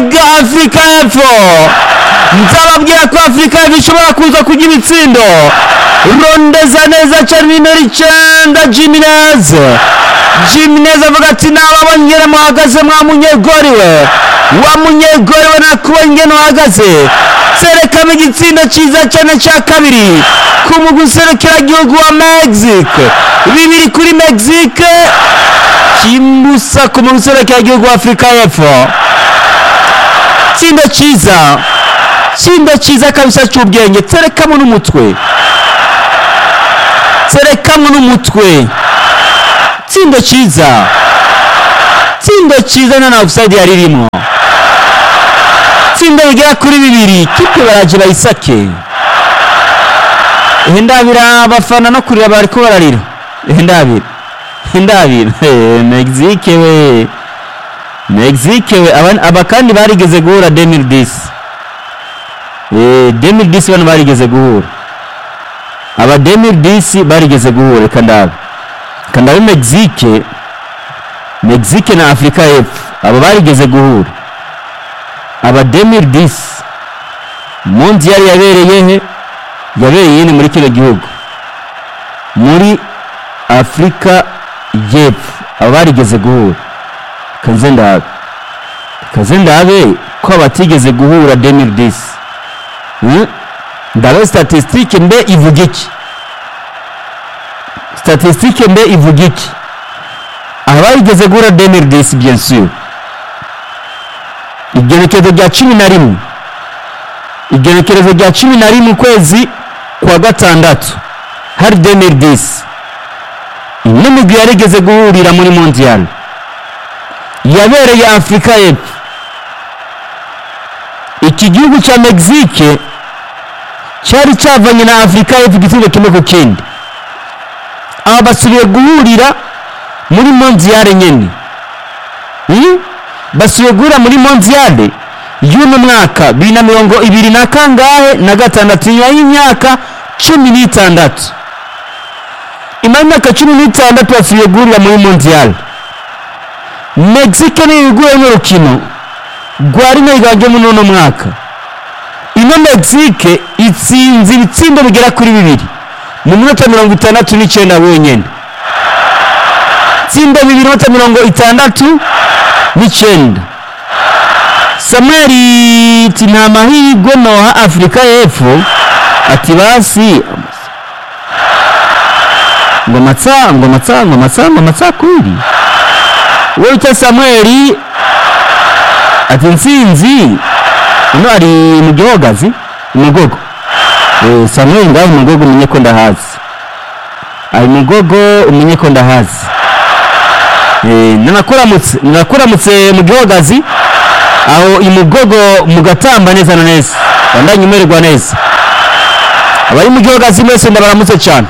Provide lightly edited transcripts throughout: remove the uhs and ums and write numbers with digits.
mbega Afrika y'Epfo nzababwira ko Afrika y'Epfo ishobora kuza kugira ibitsindo. Rondeza neza cyane nimero 9 Jimenez avuga ati nababonyera muhagaze mwa munyegori we wa munyegori we nakubonye nuhagaze. Serekamo igitsindo cyiza cyane cya kabiri ku muguserekera igihugu wa Mexique, 2-0 Mexique, kimbusa ku muguserekera igihugu wa Afrika y'Epfo. Tsindo cyiza kabisa cy'ubwenge. Serekamo n'umutwe, tsindo cyiza na offside yaririmo. Tsindo rigera kuri 2, kipe baraje bayisake. Ndabira abafana no kurira bari ko bararira. Ndabira Mexique we abakandi barigeze guhura 2010. 2010 bano barigeze guhura. Aba 2010 barigeze guhura kandabe Mexique na Afrika y'Epfo aba barigeze guhura. Aba 2010 mondial yabereye he muri kino gihugu muri Afrika y'Epfo aba barigeze guhura. Kazendabe ko batigeze guhura 2010. Ndabe statistique mbe ivuga iki? Abarigeze guhura 2010 bien sûr. Igenekerezo rya 11 kwezi kwa gatandatu hari 2010 n'umugwi yarigeze guhurira muri mondial yabereye Afrika y'Epfo. Iki gihugu cya Mexique cyari cyavanye na Afrika y'Epfo igitego kimwe ku kindi. Aba basubiye guhurira muri mondial nyene. Basubiye guhura muri mondial y'uno mwaka 2020 na kangahe na gatandatu y'imyaka 16. Imyaka 16 basubiye guhurira muri mondial. Mexique ni iguye mu rukino gwari nayiganje mu nono mwaka. Ino Mexique itsinze ibitsindo bigera kuri 2 mu minota 69 wenyene. Tsindo 69. Samuel tinamahirwe noha Afrika y'Epfo ati basi ngomatsa kwiri. Wewe Samuel ati nsinzi uno ari mu gihogazi umugogo. Samuel ngaho umugogo umenye ko ndahazi. Ari mugogo umenye ko ndahazi. Nakuramutse mu gihogazi aho imugogo mugatamba neza na neza. Bandanyumererwa neza. Abari mu gihogazi mwese ndabaramutse cyane.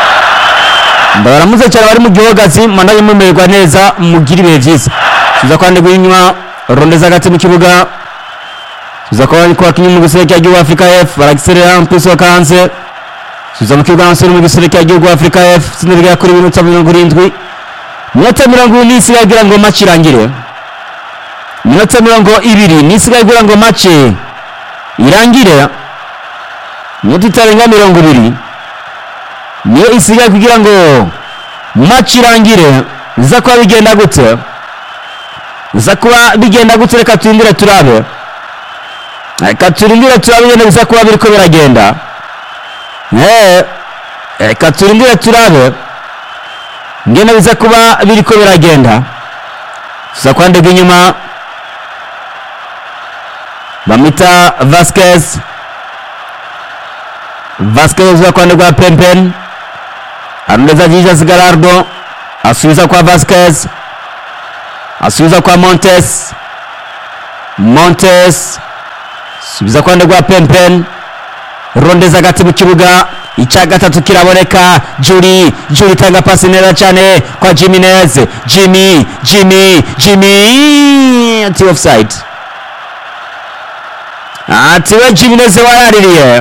Bari mu gihogazi mandanyumererwa neza mugira ibihe byiza. Tuza kwande guhinywa rondeza hagati mu kibuga. Tuza kwa kinyumu gisirikare cy'igihugu Afrika y'Epfo baragiserera mpuso kanze. Tuza mu kibuga ansoro mu gisirikare cy'igihugu Afrika y'Epfo sinirya kuri minota 70. Minota 70 nisigagira ngo match irangire. Minota 20 nisigagira ngo match irangire. Minota itarenga 20 niyo isigaye kugira ngo match irangire. Za kwa bigenda gute? Reka turindire turabe. Biza kuba biriko biragenda. Reka turindire turabe ngene biza kuba biriko biragenda. Tuza kwandega inyuma bamita Vasquez za kwandega Pempen. Arondeza Jesus Gallardo asubiza kwa Vasquez, asubiza kwa Montes subiza kwandega Pempen. Rondeza gati mu kibuga icya gatatu kiraboneka. Juri tanga pasi neza cyane kwa Jimenez. Jimmy ati offside. Atiwe Jimenez waraririye.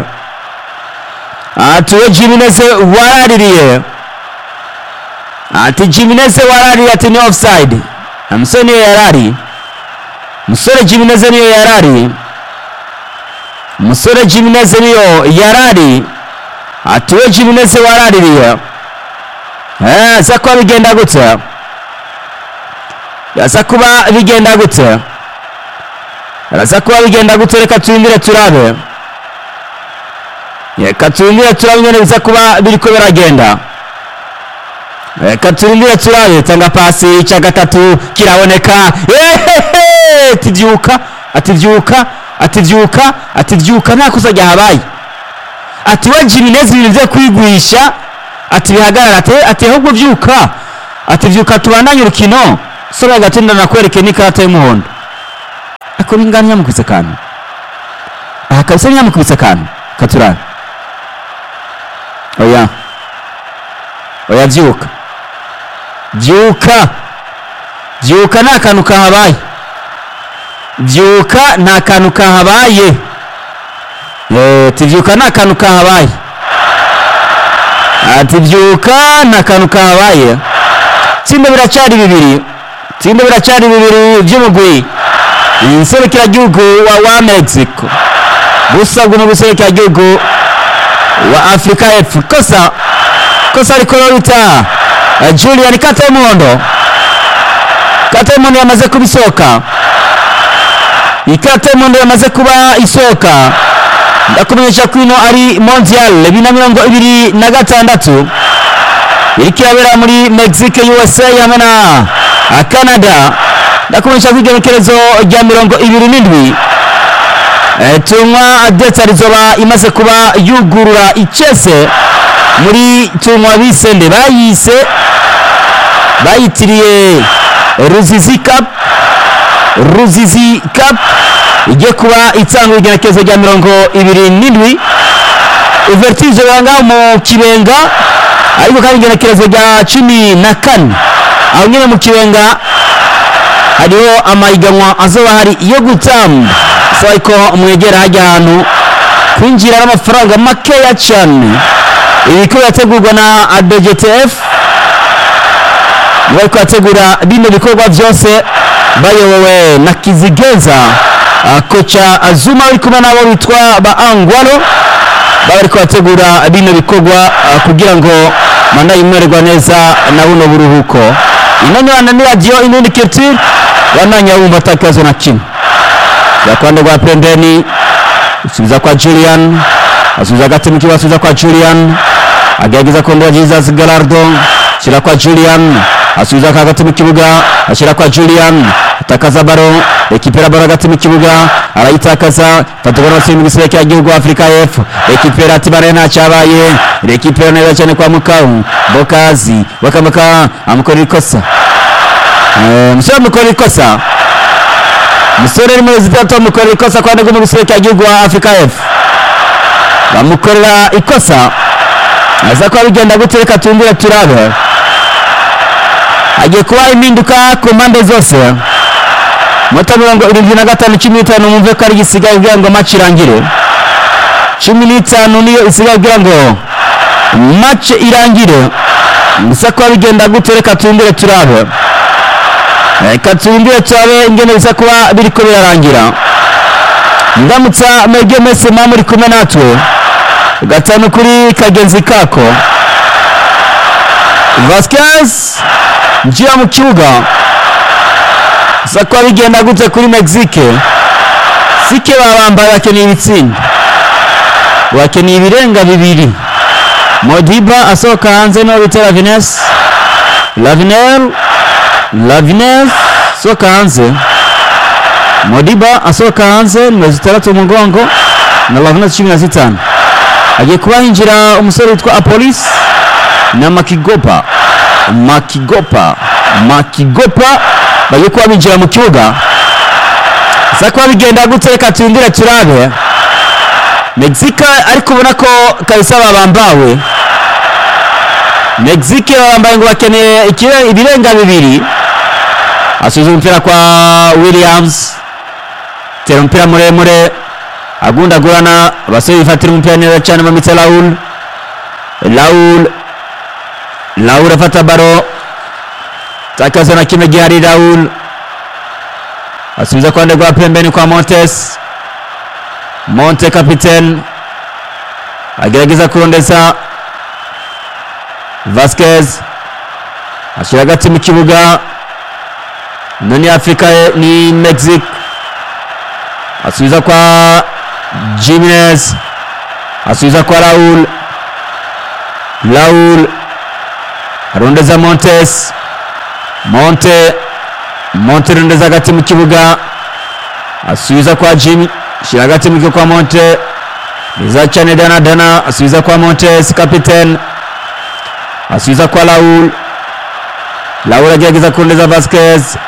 Ati Jimenez waraririye ati ni offside. Amsoni yarari. musore Jimenez niyo yarari, musore Jimenez niyo yarari, atuwe Jimenez waraririye. Aza kuba bigenda gutya, aza kuba bigenda gutya, aza kuba bigenda gutya. Reka turindire turabe, reka turindire turabe nyine biza kuba biriko biragenda. Reka turindire turabe. Tanga pasi cya gatatu kiraboneka. Ativyuka, ativyuka, ativyuka, ativyuka, nta kosa ryahabaye. Ati we Jimenez ibintu byo kwigwisha, ati bihagarara, ati ahubwo vyuka, ati vyuka tubandanye urukino. Sora gatinda nakwereke n'ikarata y'umuhondo. Ako binganya mukubise kantu. Aha kabisa nyamukubise kantu. Katurana. Oya. Oya vyuka. Vyuka. Vyuka nta kantu kahabaye. Vyuka nta kantu kahabaye. Tivyuka nta kantu kahabaye. Ati vyuka nta kantu kahabaye. Tsinda biracari bibiri. Tsinda biracari bibiri by'umugwi. Inserukira gihugu wa Mexico. Busabwe mu guserukira gihugu wa Afrika y'Epfo. Kosa ariko rita Julian Katemondo. Katemondo yamaze kubisoka. Katemondo yamaze kuba isoka. Ndakumenyesha kwino ari Mondial 2026 irikirabera muri Mexico, USA hamwe na Canada. Ndakumenyesha kwigerekerezo rya 27 tumwa adeta rizoba imaze kuba yugurura icese muri tumwa bisende bayitiriye Ruzizi Cup igiye kuba itanga igerekezo rya 27. Ouverture banga mu Kibenga, ariko kandi igerekezo rya 14 aho nyine mu Kibenga hariho amahiganwa azoba hari yo gutamba. So ko umwegera hajya ahantu kwinjira n'amafaranga makeya cyane. Ibiko yategurwa na ADGTF, bariko yategura bino bikorwa byose bayobowe na Kizigeza, kocha Azuma ari kumwe nabo bitwa ba Angwalo. Bariko yategura bino bikorwa kugira ngo manda imererwa neza na buno buruhuko. Inanywana ni radio Inundi Culture wananya wumva takazo na kimwe. Yakwanda kwa Pendeni, usubiza kwa Julian, asubiza gati mu kibazo, asubiza kwa Julian, agerageza kondoa Jesus Gallardo, shira kwa Julian, asubiza hagati mu kibuga, ashira kwa Julian, atakaza baro, ekipera baro hagati mu kibuga, arayitakaza, fatugana mu gisirikare cy'igihugu Afrika y'Epfo, ekipera atibare nta cyabaye, ekipera neza cyane kwa Mukau, Bokazi, wakamaka amukora ikosa. Musore mukora ikosa. Musore ari muri zitatu mukora ikosa kwa nego mu gisirikare cy'igihugu Afrika y'Epfo. Bamukorera ikosa. Aza kwa bigenda gutereka tumbira turabe. Agiye kuba impinduka ku mpande zose. Mota 75 mumve ko ari gisigaye kugira ngo match irangire. 15 niyo isigaye kugira ngo match irangire. Musa kwa bigenda gutereka tumbira turabe. Katumbira turabe ingene bisa kuba biriko birarangira. Ndamutsa Mege Messi muri kumwe natwe. Gatanu kuri kagenzi kako. Vasquez njia mu kibuga. Sakwa bigenda gute kuri Mexique. Sike babambaye bakeneye ibitsinda. Bakeneye ibirenga bibiri. Modiba asoka hanze no bitera Vines. Lavines soka hanze. Modiba asoka hanze nimero 6 umugongo na Lavines 15. Agiye kuba hinjira umusore witwa Apolis na Makigopa bagiye kuba binjira mu kibuga. Sakwa bigenda gutereka tundire turabe. Mexico ariko ubona ko kabisa babambawe. Mexico babambaye ngo bakeneye ibirenga bibiri. Asubiza umupira kwa Williams, tera umupira muremure, agundagurana, abasore bifatira umupira neza cyane bamitse Raul afata baro, takaza na kimwe gihari. asubiza kwa ndegwa pembeni kwa Montes. Monte kapiteni agerageza kurondeza Vasquez ashyira hagati mu kibuga. None Afrika ni Mexique, asubiza kwa Jimenez, asubiza kwa Raul arondeza Montes. Monte rondeza hagati mu kibuga, asubiza kwa Jimmy, ashyira hagati mu kibuga kwa Monte. Niza cyane Dana asubiza kwa Montes kapiteni, asubiza kwa Raul agerageza kurondeza Vasquez.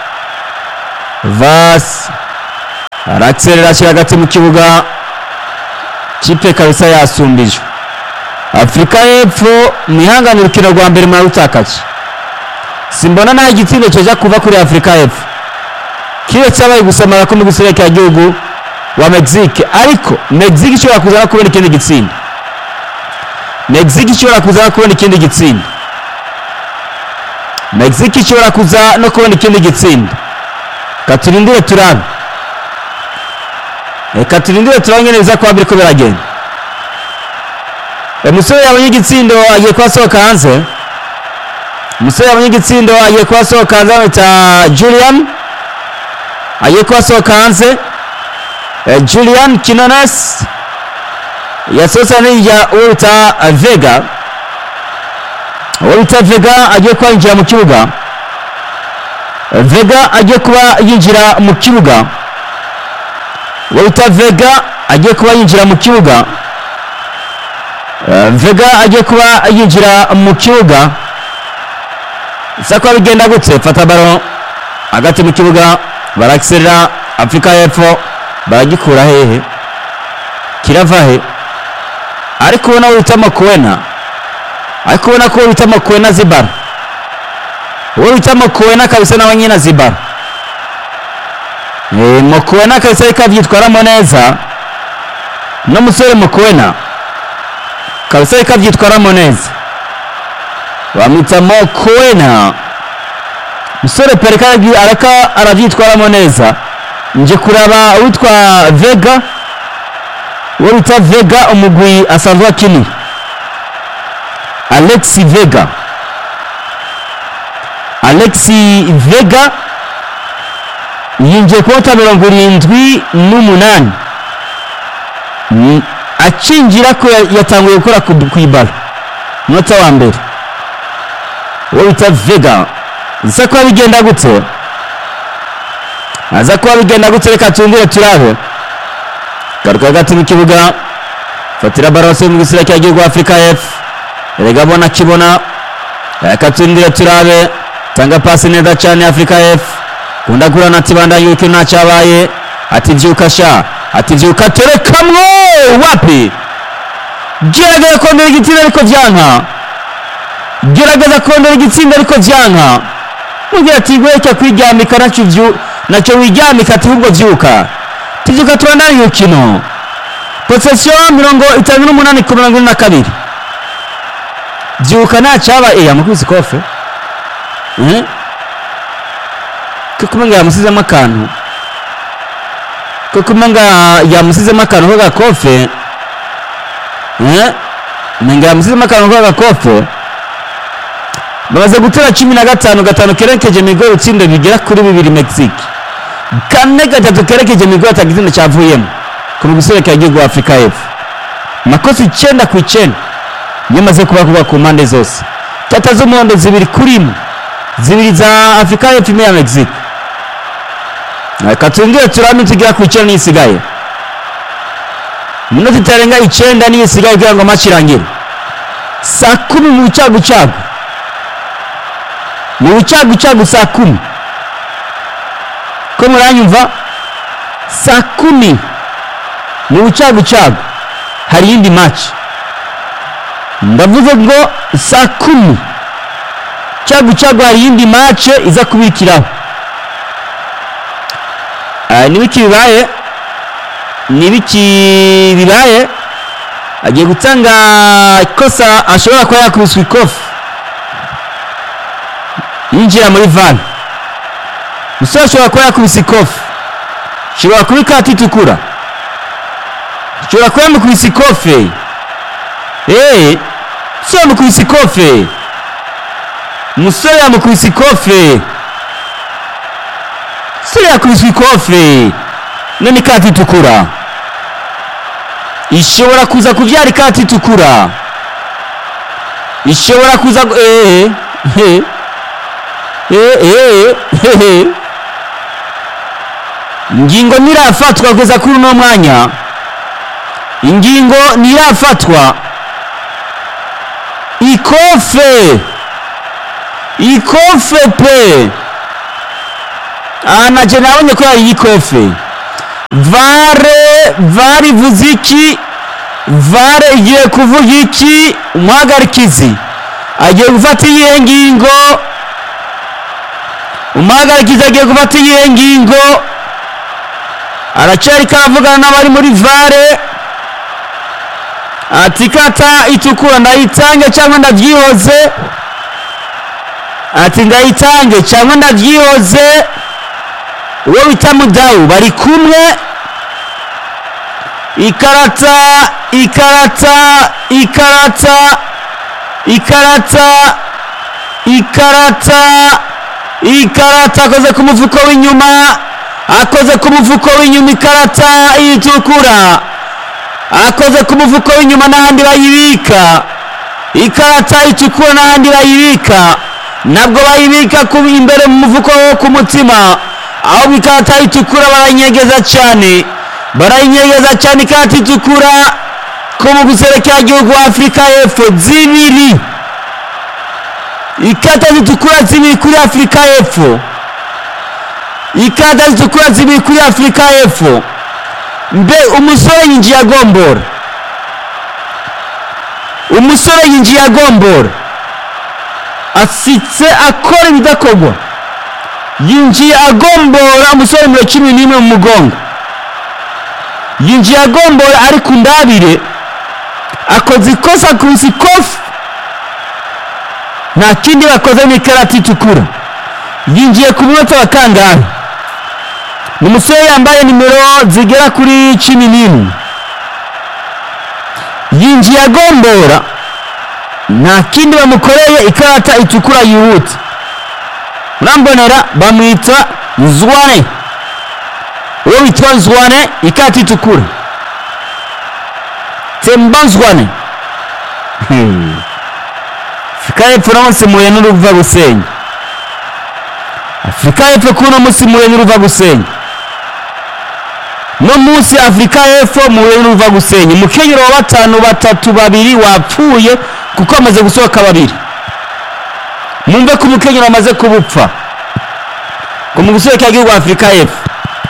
Araxelera ashyira hagati mu kibuga. Kipe kabisa yasumbije. Afrika y'Epfo mwihangane urukino rwa mbere mwarutakaje. Simbona nta gitsinde cyoja kuva kuri Afrika y'Epfo. Kiretse abaye gusamara ko mu gisireka cy'igihugu wa Mexique, ariko Mexique ishobora kuzana kubona ikindi gitsinde. Mexique ishobora kuzana kubona ikindi gitsinde. Mexique ishobora kuza no kubona ikindi gitsinde. Katurindire turabe. Katurindire turabe neza kwa biriko biragenda. Umusore yabonye igitsindo agiye kwasohoka hanze. Umusore yabonye igitsindo agiye kwasohoka hanze ta Julian. Agiye kwasohoka hanze. Julian Quinones yasosa n'ijya uta Vega. Uta Vega agiye kwinjira mu kibuga. Vega agiye kuba yinjira mu kibuga. Uta Vega agiye kuba yinjira mu kibuga. Vega agiye kuba yinjira mu kibuga. Sakwa bigenda gutse, fata ballon hagati mu kibuga, baraxelera. Afrika y'Epfo baragikura hehe, kirava he? Ariko ubona witama Koena, ariko ubona ko witama Koena Zibar, wowe witama Koena kabisa n'abanyina Zibar. Mokoena kabisa ikavyitwaramo neza, no musore Mokoena kabisa ikavyitwaramo neza. Bamwita Mokoena, musore pereka araka aravyitwaramo neza. Nje kuraba witwa Vega, wita Vega umugwi asanzwe akini Alexi Vega yinje kota 78 acinjira ko yatanguye gukora kwibala nota wa mbere. Wita Vega nsa ko bigenda gutse, aza kuba bigenda gutse. Reka tundire turabe. Garuka hagati mu kibuga, fatira barose mu gisira cy'igihugu Afrika y'Epfo. Erega bona kibona. Reka tundire turabe. Tanga pasi neza cyane Afrika y'Epfo. Kunda kurana ati banda yuko nta cyabaye. Ati byuka sha, ati byuka terekamwe wapi. Gerageza kondera igitsinda ariko byanka. Gerageza kondera igitsinda ariko byanka. Mugira ati gweka kwiryamika nacyo wiryamika ati ubwo byuka. Tijuka turana yukino. Possession 58 ku 42. Byuka nta cyaba amakubise kofe. Kukumanga yamusizemo akantu. Kukumanga yamusizemo akantu ho gakofe. Menga yamusizemo akantu ho gakofe. Bamaze gutera 15 kerekeje migo utsinde bigera kuri 2 Mexique. Kane gatatu kerekeje migo atagizinde cyavuyemo. Ku gisore cy'igihugu Afrika y'Epfo. Makosi 9 ku 9. Yamaze kuba ku mpande zose. Tatazo umuhondo zibiri kurimo. Zibiri za Afrika y'Epfo ya Mexique. Katungiye turame tugira ku 9 n'isigaye. Minota itarenga 9 n'isigaye kugira ngo match irangire. Saa 10 mu cyagu. Mu cyagu saa 10. Ko muranyumva? Saa 10 mu cyagu hari indi match. Ndavuze ngo saa 10 cyagu hari indi match iza kubikiraho. Nibiki bibaye agiye gutanga ikosa, ashobora kuba yakubiswe ikofi yinjira muri van. Musore ashobora kuba yakubise ikofi shobora kuba ikati itukura, shobora kuba yamukubise ikofe. So yamukubise ikofe, umusore yamukubise ikofe, umusore yakubise ikofe, none ikati itukura ishobora kuza kuvyara ikati itukura, ishobora kuza ingingo ntirafatwa kugeza kuri uno mwanya, ingingo ntirafatwa. ikofe pe naje nabonye ko yari ikofe. vare ivuze iki? Vare igiye kuvuga iki? Umuhagarikizi agiye gufata iyihe ngingo? Umuhagarikizi agiye gufata iyihe ngingo? Aracari karavugana n'abari muri vare ati kata itukura ndayitange cyangwa ndavyihoze, ati ndayitange cyangwa ndavyihoze. uwo bita Mudawu bari kumwe. ikarata akoze ku mufuko w'inyuma, akoze ku mufuko w'inyuma, ikarata itukura akoze ku mufuko w'inyuma n'ahandi bayibika. Ikarata itukura n'ahandi bayibika, nabwo bayibika imbere mu mufuko wo ku mutima, aho ikarata itukura barayinyegeza cyane, ikarata itukura ko mu guserekera igihugu wa Afrika y'Epfo zibiri. Ikarata zitukura zibiri kuri Afrika y'Epfo, ikarata zitukura zibiri kuri Afrika y'Epfo. Mbe umusore yinjiye agombora, umusore yinjiye agombora, asitse akora ibidakorwa, yinjiye agombora. umusore 11 mu mugongo yinjiye agombora, ariko ndabire akoze ikosa ku ikofi, nta kindi bakoze n'ikarata itukura. Yinjiye ku munota wa kangahe? umusore yambaye nimero zigera kuri 11, yinjiye agombora, nta kindi bamukoreye, ikarata itukura yihuta. Murambonera bamwita Zwane, uwo witwa Zwane, ikarata itukura. Temba Zwane. Afrika y'Epfo no musimuye n'uruva gusenya, Afrika y'Epfo kuno musimuye n'uruva gusenya, no munsi Afrika y'Epfo muwe n'uruva gusenya. Umukenyero wa 5-3-2 wapfuye kuko amaze gusohoka babiri. Mumve ko umukenyero amaze kubupfa ko mu gusohoka igihugu Afrika y'Epfo.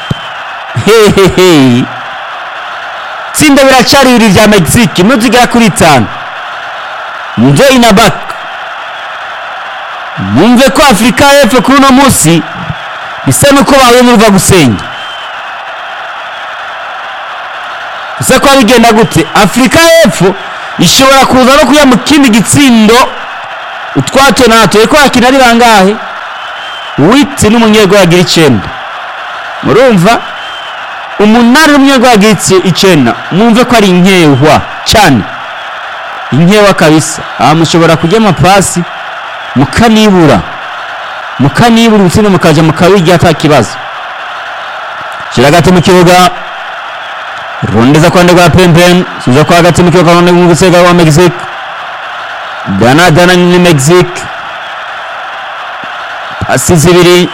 Tsinda biracari biri vya Mexique muzigera kuri 5. Nje inabak. Mumve ko Afrika y'Epfo kuno munsi bisa nuko bawe n'uruva gusenya. Gusa kwa bigenda gute? Afrika y'Epfo ishobora kuza no kuya mu kindi gitsindo utwato nato eko akina ari bangahe? Witi n'umunyego yagira 9. Murumva? Umunari n'umunyego yagira 9. Mumve ko ari inkehwa cyane, inkehwa kabisa. Mushobora kujya amapasi mukanibura utsinde mukaja mukawigira atakibazo. Kiragati mu kibuga, rondeza kwande kwa Pempen, suza kwa hagati mu kibuga mu gusega wa Mexique. Dana ni Mexique. Pasi zibiri,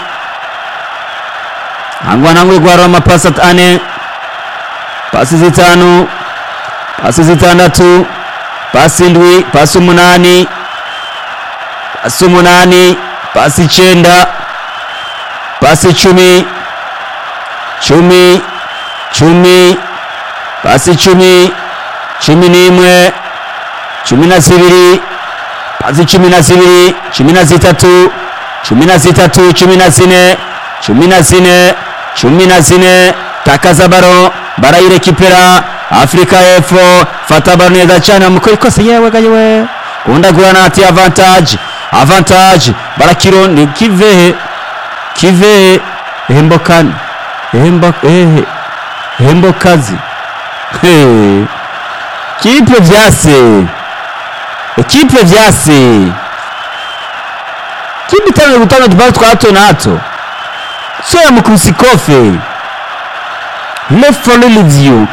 angwe gwara amapasi 4, pasi 5, pasi 6, pasi 7, pasi 8, pasi 8, pasi 9, pasi 10, pasi 10, 11, 12, pasi 12, 13, 14, takaza baro, barayirekipera. Afrika y'Epfo fata baro neza cyane, mukuri kose yewe gayewe unda granati avantage barakironde kive hembokani hembo kazi kipe vyase kipe tano gutanga kibao twa hato na hato sio ya mukubisi kofe left for Livio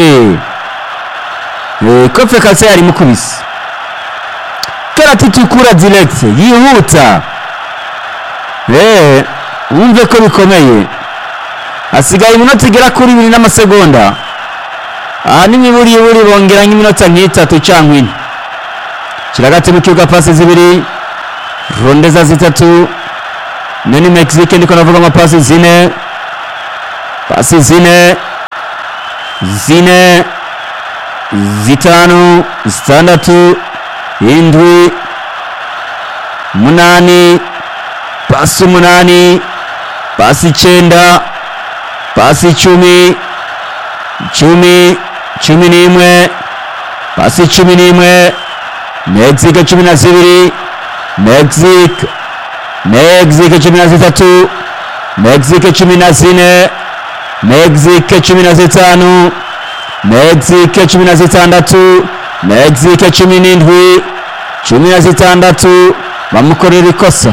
kofe kase yari mukubisi karati tukura direct yihuta umve ko bikomeye asigaye iminota igera kuri 2 n'amasegonda n'imiburi bongeranye iminota nk'itatu cyangwa 4 kiragati mu kibuga pasi zibiri rondeza zitatu nani Mexique ndiko navuga amapasi 4 pasi 4 zitanu 6 7 8 pasi 8 pasi 9 pasi 10 11 pasi 11 Mexique 12 Mexique 13 Mexique 14 Mexique 15 Mexique 16 Mexique 17 16 bamukorera ikosa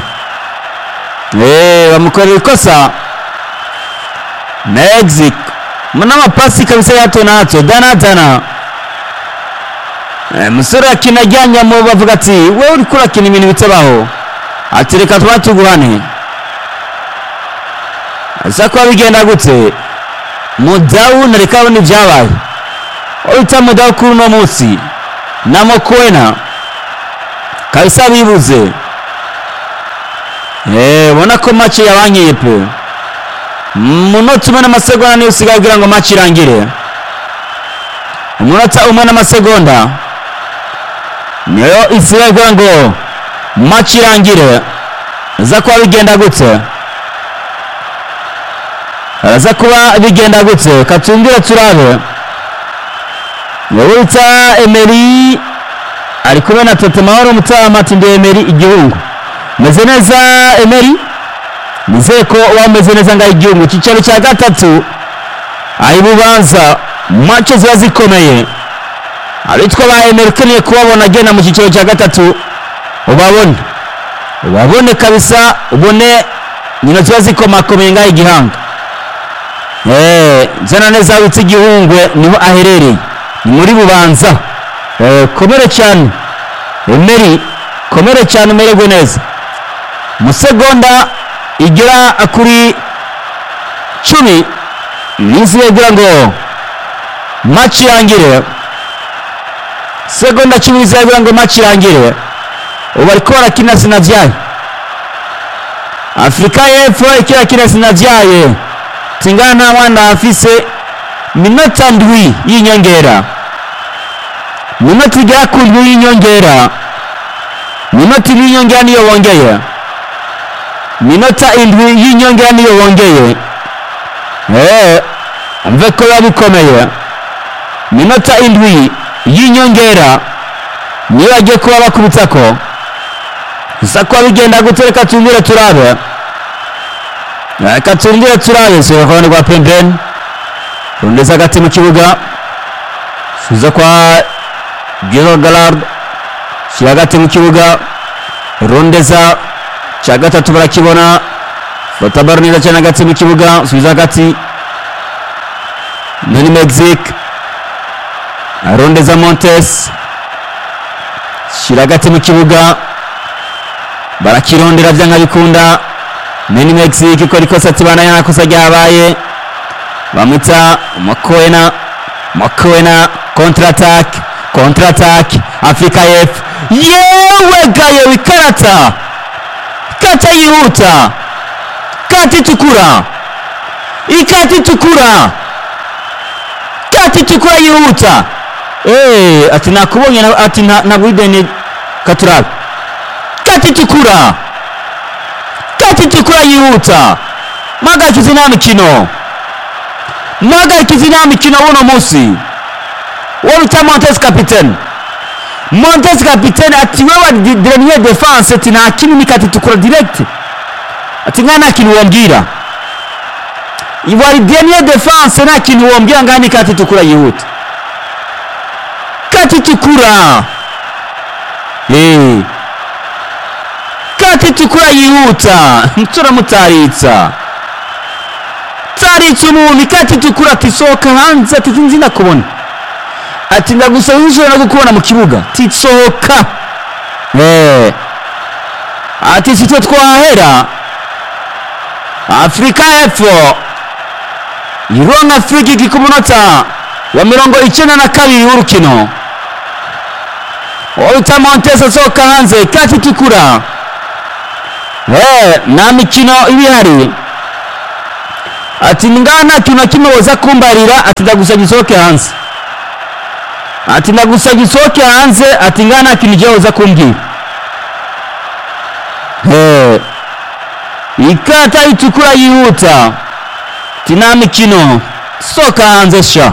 Mexique mwana pasi kabisa yato na hato dana musore akinajyanya mu bavuga ati wewe uri kurakina ibintu bitabaho ati reka twatuguhane asa ko bigenda gute Mudau nareka bone byabaye oyita Mudau kuri no munsi na Mokoena kabisa bibuze bona ko match yabanyeye pe munota 1 n'amasegonda ni usigaye kugira ngo match irangire umunota 1 n'amasegonda niyo isigaye kugira ngo match irangire za kwa bigenda gutse araza kuba bigenda gutse katumbira turabe yowita Emery ari kubona Tete Mahoro mutama tinde Emery igihungu meze neza Emery nizeko wameze neza nga igihungu kicaro cya gatatu ayibubanza match zikomeye abitwa ba Emery kene kubabona gena mu kicaro cya gatatu ubabone kabisa ubone nyino zikomakomeye nga igihanga zana neza witse igihungwe niho aherereye ni muri bubanza komere cyane Emery komere cyane umererwe neza mu segonda igera kuri 10 niziye kugira ngo match irangire segonda 10 niziye kugira ngo match irangire ubu ariko barakina sinavyaye Afrika y'Epfo ikina sinavyaye tingana mwana afise minota ndwi y'inyongera minota igera ku ndwi y'inyongera minota y'inyongera niyo wongeye minota indwi y'inyongera niyo wongeye umve ko yabikomeye minota indwi y'inyongera niyo agiye kuba bakubitako isako bigenda gutereka tumire turabe Katungire turabe sura kwa kwa pembeni rondeza gati mu kibuga suza kwa Giro Galard shira gati mu kibuga rondeza cya gatatu barakibona fata barnira cyane gati mu kibuga suza gati nani Mexique rondeza Montes shira gati mu kibuga barakirondera byanga bikunda Nani Mexique ko rikosa tibana yanakosa ryabaye bamwita Mokoena contre attaque Afrika F yewe gaye wikarata kata yihuta kati tukura yihuta ati nakubonye ati nabwidene katuraba kati tukura yihuta maga kizina mikino wono musi wabita Montes capitaine ati wewe dernier défense ati nakini mikati tukura direct ati ngana kini wambira iwari dernier defense nta kintu wombwira ngani kati tukura yihuta kati tukura kati tukura yihuta turamutaritsa taritsa umuntu kati tukura ati sohoka hanze ati nzi nakubona ati ndagusaba inshuro no gukubona mu kibuga titsohoka ati sitwe twahera Afrika y'Epfo ironka free kick ku munota wa 92 w'urukino Walter Montes asohoka hanze kati tukura na mikino ibihari ati ngana kintu kimwe woza kumbarira ati ndagusaba gisohoke hanze ati ndagusaba gisohoke hanze ati ngana kintu je woza kumbwira ikata itukura yihuta tina mikino soka hanze sha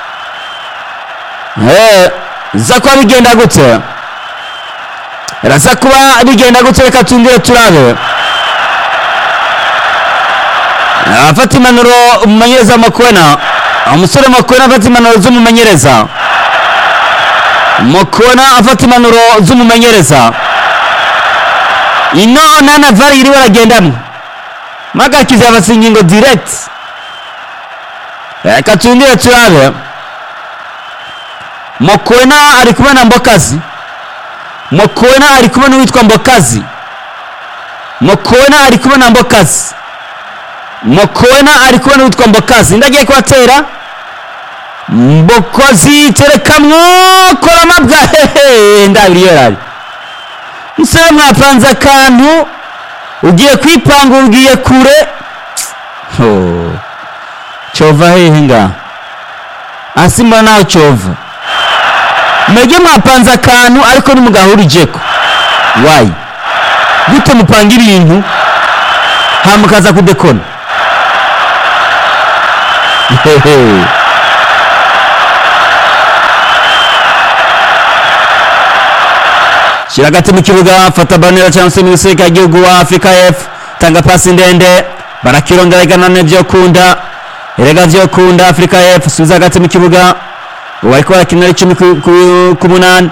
za kwa bigenda gute rasa kuba bigenda gute reka tundire turabe afata imanuro umumenyereza Mokoena umusore Mokoena afata imanuro z'umumenyereza Mokoena afata imanuro z'umumenyereza ino nana vari iri baragendamo magakiza abasingingo direct reka tundire turabe Mokoena ari kumwe na Mbokazi Mokoena ari kumwe n'uwitwa Mbokazi Mokoena ari kumwe na Mbokazi Mokoena ari kumwe n'uwitwa Mbokazi ndagiye kwatera Mbokazi terekamwo kora mabwa ndabiri yorari Nsere mwapanze akantu ugiye kwipanga ugiye kure chova hehinga asimba naho chova mege mwapanze akantu ariko nimugahurijeko why gute mupanga ibintu hamukaza kudekona Shiragati mu kibuga fata banera chance mu giseka gihugu wa Afrika F tanga pasi ndende barakirondera iganane byo kunda erega byo kunda Afrika F suza gati mu kibuga wariko barakinira 10 ku 8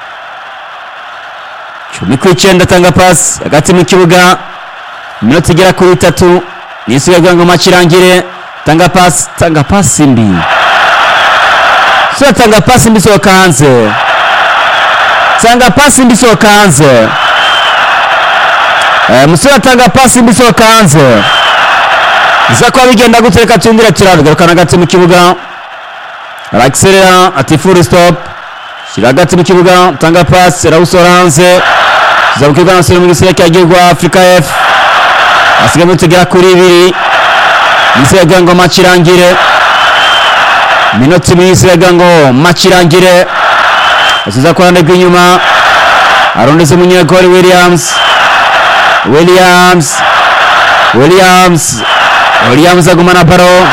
10 ku 9 tanga pasi gati mu kibuga minota igera kuri 3 nisigaye ngo makirangire tanga pasi mbi so tanga pasi mbi soka hanze tanga pasi mbi soka hanze musura tanga pasi mbi soka hanze za kwa bigenda gutereka tundira turabigarukana gati mu kibuga arakiserera ati full stop shiragati mu kibuga tanga pasi rawusora hanze za bukirwa nasere mu giseke cyagirwa Afrika F asigaye mutegera kuri 2 nisigaye ngo makirangire minota nisigaye ngo makirangire asiza kwa ndege inyuma arondeze munyegori Williams agumana baro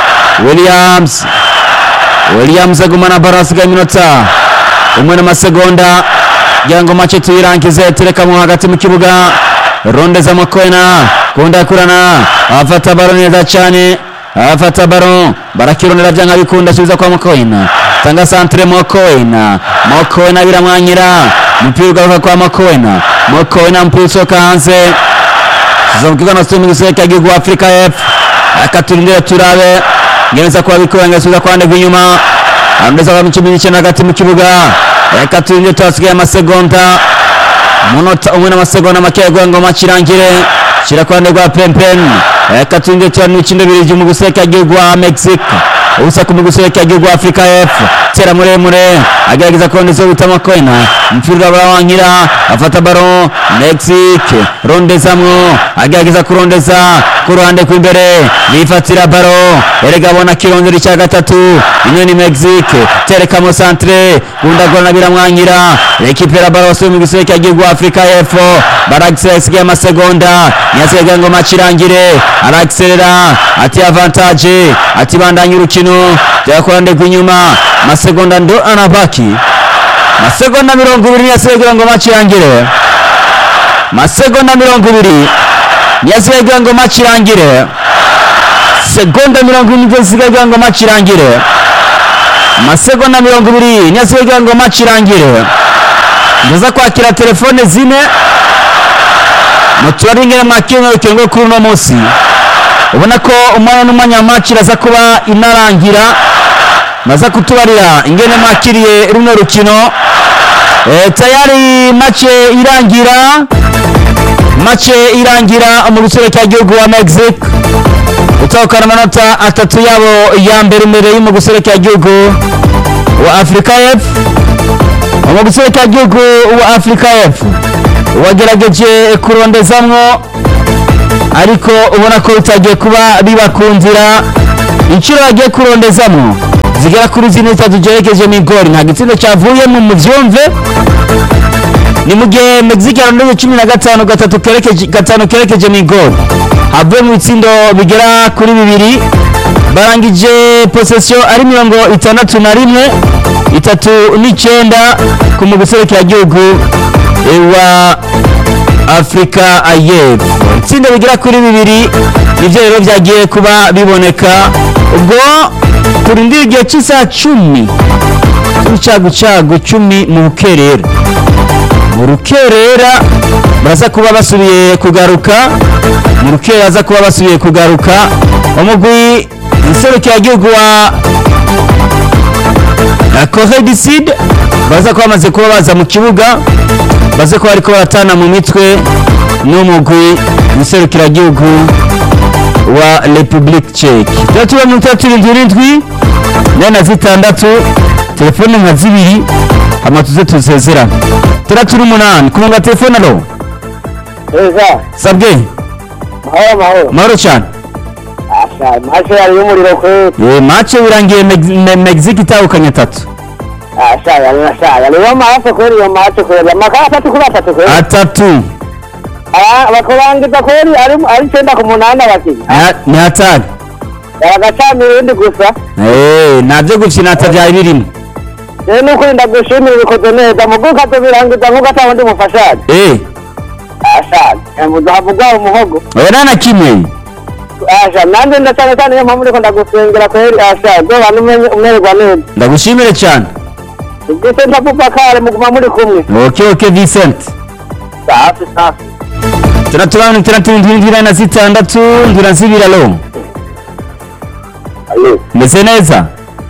Williams agumana baro asigaye minota umwe n'amasegonda yango mace tuyirangize tereka mu hagati mu kibuga rondeza Mokoena kunda kurana afata baro neza cyane afata baro barakironera byanga bikunda subiza kwa Mokoena tanga centre Mokoena biramwanyira mpira kwa Mokoena mpulso kanze zomkiga na sumi giseka gihugu Afrika F akaturindira turabe ngenza kwa bikoranga subiza kwa ndege inyuma andeza kwa michimini cyane gati mu kibuga akaturindira twasigaye amasegonda munota umwe n'amasegonda makego ngo makirangire shira kwa ndege Pempen akaturindira cyane n'ikindi birije mu giseka gihugu wa Mexico ubusa ku muguseka gihugu Afrika F tera muremure agerageza kondeza Mokoena mpira barawanyira afata baro Mexique rondezamwo agerageza kurondeza ku ruhande kw'imbere bifatira baro erega bona kirondera cya gatatu inyoni Mexique tereka mu centre gundagona biramwanyira rekipera baro so mu giseka gihugu Afrika F baragisesiga amasegonda nyasega ngo makirangire arakiserera ati avantage ati bandanye urukino yakorande kwinyuma masegonda ndo anabaki masegonda 20 yasega ngo makirangire masegonda 20 yasega ngo makirangire segonda 70 zisigaye ngo match irangire. Amasegonda 20 niyo asigaye ngo match irangire. Ndaza kwakira telefone zine mutubaringire mwakino cyangwa kuri no munsi. Ubona ko umwana n'umwanya match iraza kuba inarangira. Maza kutubarira ingene mwakiriye runo rukino. Tayari match irangira mu gisore cya gihugu wa Mexique. Utokana amanota atatu yabo ya mbere imbere mu gisore cya gihugu wa Africa F. Mu gisore cya gihugu wa Africa F wagerageje kurondezamwo ariko ubona ko utagiye kuba bibakundira. Inshuro bagiye kurondezamwo zigera kuri zine zitagerekeje mu igori, nta gitsindo cyavuye mu muvyumve. Ni mu gihe Mexique yarondoje 15 gatanu kerekeje mu igori, havuye mu bitsindo bigera kuri bibiri. Barangije possession ari 61 39 ku mugusore cya gihugu wa Africa AF. Itsinda bigera kuri bibiri nivyo rero byagiye kuba biboneka. Ubwo kurindira igihe cy'isa 10 cy'ucagucagu 10 mu bukerera. Mu rukerera baza kuba basubiye kugaruka. Mu rukerera baza kuba basubiye kugaruka. Umugwi iserukira igihugu wa Corée du Sud baza kuba bamaze kuba baza mu kibuga, baze kuba ariko baratana mu mitwe n'umugwi iserukira igihugu wa Republique Czech. Tuba mu 37 nana zitandatu telefone nka zibiri amatuze tuzezera 38 kumunga telefone alo. Eza Sabwe mahoro cyane. Asha match yari y'umuriro kwe. Match birangiye Mexique itahukanye 3. Yari wamaze kuri iyo match kwe makara 3 kuri 3 kwe. 3. Bakobangiza kuri ari 9 ku 8 bakiri. Ni hatari. Bagacana ibindi gusa. Navyo gufina atavyari birimo. Nuko ndagushimira bikoze neza muguka to birangiza nkuko atawundi mufashanye. Asha mudavuga umuhogo. Nana kimwe. Asha nande ndacana yo mpamuri ko ndagusengera kweri asha go bantu umwerwa neza. Ndagushimire cyane. Vincent Abubakar muguma muri kumwe. Okay Vincent. Safi. Tunaturana 36 ndira zibira lo. Allo. Meze neza?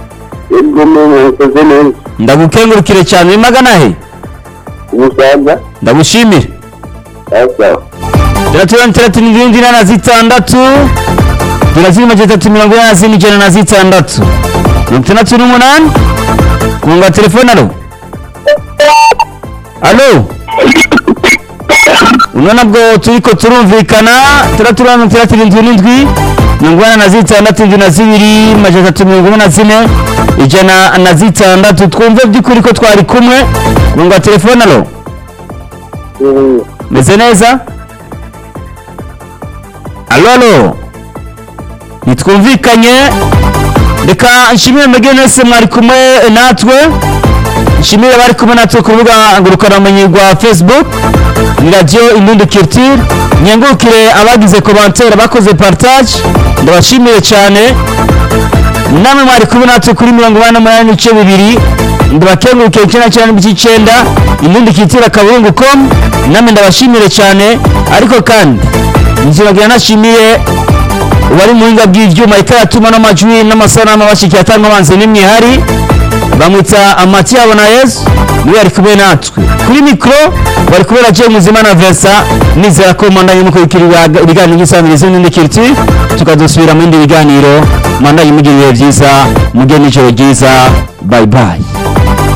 Ndagukengurukire cyane magana he? Umusaza. Ndagushimire. Asa. Tunaturana 36 turazima 386 68 kunga telefone alo. Allo. Unona bwo turiko turumvikana 37 nangwana na zitandatu na zibiri majana 384 ijana na zitandatu twumve byukuri ko twari kumwe kunga telefone alo. Meze neza? Allo. Nitwumvikanye. Reka nshimire Megenese mwari kumwe natwe. Nshimire bari kumwe natwe ku rubuga ngurukana bumenyi rwa Facebook. Ni radio Indundi Culture. Nyengukire abagize commentaire bakoze partage. Ndabashimire cyane. Namwe mwari kumwe natwe kuri 88.2. Ndabakengurukire cyane n'ibicicenda. Indundi Culture kaburungu.com. Namwe ndabashimire cyane ariko kandi nzibagira nashimiye wari muhinga bw'ivyuma ikatuma n'amajwi n'amasanamu bashikiye atanga banze nimwe hari bamwita amati yabo na Yesu niwe ari kubwe natwe kuri micro bari kubera je muzima na Versa nizera ko manda y'umukurikira ibiganiro gisamirize n'indi kirti tukadosubira mu indi biganiro manda y'imugirire byiza mugeni cyo byiza bye bye.